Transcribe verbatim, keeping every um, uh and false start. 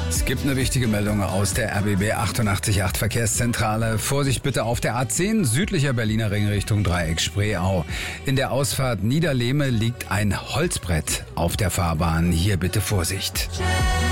Es gibt eine wichtige Meldung aus der R B B achtundachtzig Komma acht Verkehrszentrale. Vorsicht bitte auf der A zehn, südlicher Berliner Ring Richtung Dreieck Spreeau. In der Ausfahrt Niederlehme liegt ein Holzbrett auf der Fahrbahn. Hier bitte Vorsicht.